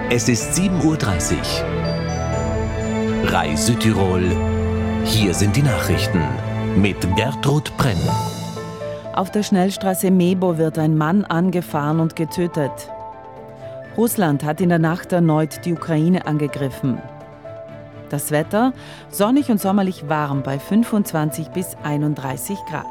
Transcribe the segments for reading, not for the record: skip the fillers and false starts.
Es ist 7:30 Uhr. RAI Südtirol. Hier sind die Nachrichten mit Gertrud Brenn. Auf der Schnellstraße Mebo wird ein Mann angefahren und getötet. Russland hat in der Nacht erneut die Ukraine angegriffen. Das Wetter: sonnig und sommerlich warm bei 25 bis 31 Grad.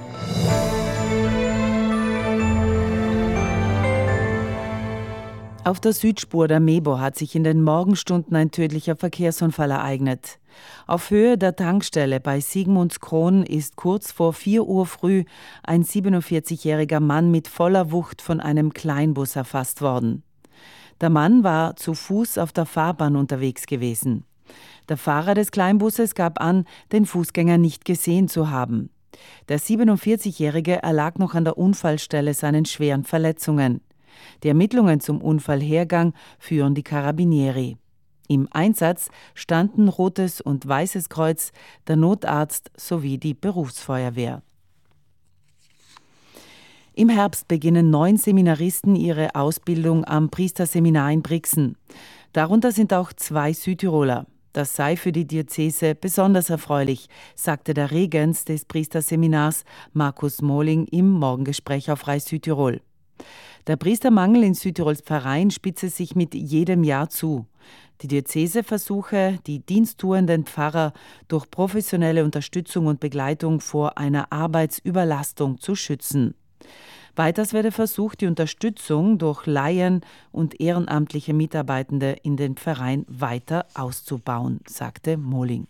Auf der Südspur der Mebo hat sich in den Morgenstunden ein tödlicher Verkehrsunfall ereignet. Auf Höhe der Tankstelle bei Sigmundskron ist kurz vor 4 Uhr früh ein 47-jähriger Mann mit voller Wucht von einem Kleinbus erfasst worden. Der Mann war zu Fuß auf der Fahrbahn unterwegs gewesen. Der Fahrer des Kleinbusses gab an, den Fußgänger nicht gesehen zu haben. Der 47-Jährige erlag noch an der Unfallstelle seinen schweren Verletzungen. Die Ermittlungen zum Unfallhergang führen die Carabinieri. Im Einsatz standen Rotes und Weißes Kreuz, der Notarzt sowie die Berufsfeuerwehr. Im Herbst beginnen 9 Seminaristen ihre Ausbildung am Priesterseminar in Brixen. Darunter sind auch 2 Südtiroler. Das sei für die Diözese besonders erfreulich, sagte der Regens des Priesterseminars Markus Mohling im Morgengespräch auf RAI Südtirol. Der Priestermangel in Südtirols Pfarreien spitze sich mit jedem Jahr zu. Die Diözese versuche, die diensttuenden Pfarrer durch professionelle Unterstützung und Begleitung vor einer Arbeitsüberlastung zu schützen. Weiters werde versucht, die Unterstützung durch Laien und ehrenamtliche Mitarbeitende in den Pfarreien weiter auszubauen, sagte Mohling.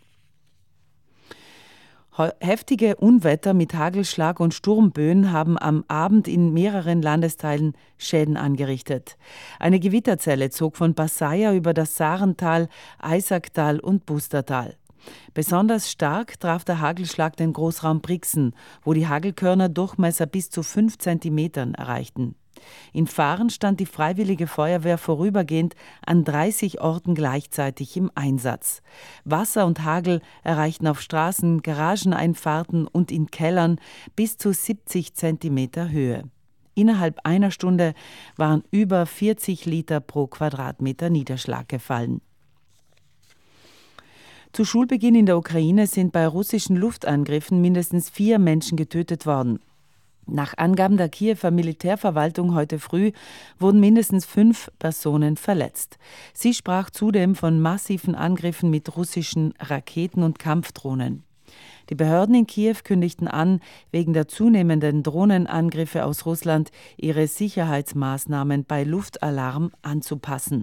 Heftige Unwetter mit Hagelschlag und Sturmböen haben am Abend in mehreren Landesteilen Schäden angerichtet. Eine Gewitterzelle zog von Passaia über das Sarental, Eisacktal und Bustertal. Besonders stark traf der Hagelschlag den Großraum Brixen, wo die Hagelkörner Durchmesser bis zu 5 Zentimetern erreichten. In Fahren stand die Freiwillige Feuerwehr vorübergehend an 30 Orten gleichzeitig im Einsatz. Wasser und Hagel erreichten auf Straßen, Garageneinfahrten und in Kellern bis zu 70 Zentimeter Höhe. Innerhalb einer Stunde waren über 40 Liter pro Quadratmeter Niederschlag gefallen. Zu Schulbeginn in der Ukraine sind bei russischen Luftangriffen mindestens 4 Menschen getötet worden. Nach Angaben der Kiewer Militärverwaltung heute früh wurden mindestens 5 Personen verletzt. Sie sprach zudem von massiven Angriffen mit russischen Raketen und Kampfdrohnen. Die Behörden in Kiew kündigten an, wegen der zunehmenden Drohnenangriffe aus Russland ihre Sicherheitsmaßnahmen bei Luftalarm anzupassen.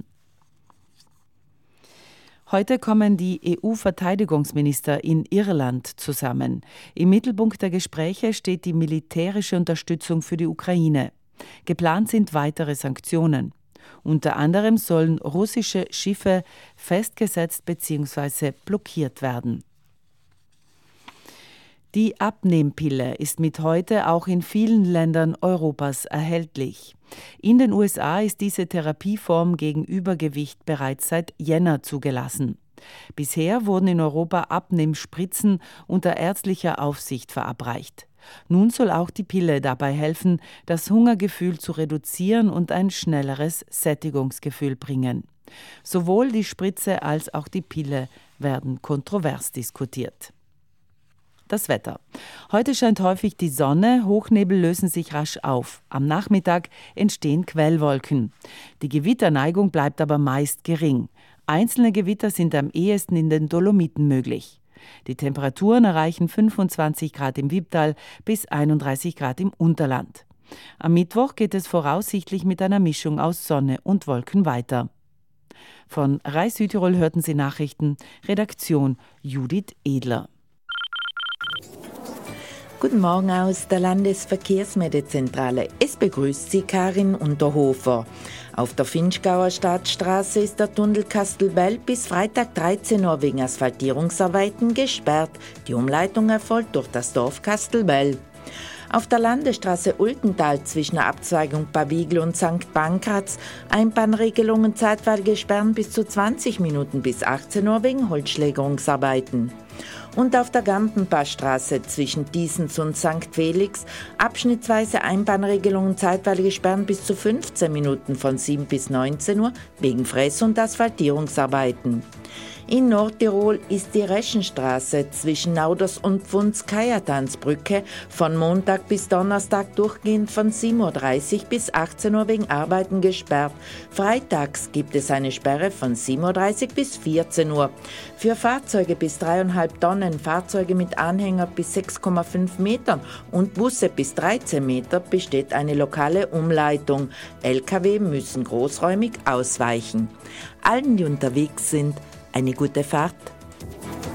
Heute kommen die EU-Verteidigungsminister in Irland zusammen. Im Mittelpunkt der Gespräche steht die militärische Unterstützung für die Ukraine. Geplant sind weitere Sanktionen. Unter anderem sollen russische Schiffe festgesetzt bzw. blockiert werden. Die Abnehmpille ist mit heute auch in vielen Ländern Europas erhältlich. In den USA ist diese Therapieform gegen Übergewicht bereits seit Jänner zugelassen. Bisher wurden in Europa Abnehmspritzen unter ärztlicher Aufsicht verabreicht. Nun soll auch die Pille dabei helfen, das Hungergefühl zu reduzieren und ein schnelleres Sättigungsgefühl bringen. Sowohl die Spritze als auch die Pille werden kontrovers diskutiert. Das Wetter. Heute scheint häufig die Sonne, Hochnebel lösen sich rasch auf. Am Nachmittag entstehen Quellwolken. Die Gewitterneigung bleibt aber meist gering. Einzelne Gewitter sind am ehesten in den Dolomiten möglich. Die Temperaturen erreichen 25 Grad im Wipptal bis 31 Grad im Unterland. Am Mittwoch geht es voraussichtlich mit einer Mischung aus Sonne und Wolken weiter. Von RAI Südtirol hörten Sie Nachrichten. Redaktion Judith Edler. Guten Morgen aus der Landesverkehrsmeldezentrale. Es begrüßt Sie Karin Unterhofer. Auf der Finchgauer Stadtstraße ist der Tunnel Kastelbell bis Freitag 13 Uhr wegen Asphaltierungsarbeiten gesperrt. Die Umleitung erfolgt durch das Dorf Kastelbell. Auf der Landesstraße Ultental zwischen der Abzweigung Bavigl und St. Pankraz Einbahnregelungen zeitweilig gesperrt bis zu 20 Minuten bis 18 Uhr wegen Holzschlägerungsarbeiten. Und auf der Gampenpassstraße zwischen Diesens und St. Felix abschnittsweise Einbahnregelungen zeitweilige Sperren bis zu 15 Minuten von 7 bis 19 Uhr wegen Fress- und Asphaltierungsarbeiten. In Nordtirol ist die Reschenstraße zwischen Nauders und Pfunds-Kajetanzbrücke von Montag bis Donnerstag durchgehend von 7.30 Uhr bis 18 Uhr wegen Arbeiten gesperrt. Freitags gibt es eine Sperre von 7.30 Uhr bis 14 Uhr. Für Fahrzeuge bis 3,5 Tonnen, Fahrzeuge mit Anhänger bis 6,5 Metern und Busse bis 13 Meter besteht eine lokale Umleitung. Lkw müssen großräumig ausweichen. Allen, die unterwegs sind, eine gute Fahrt.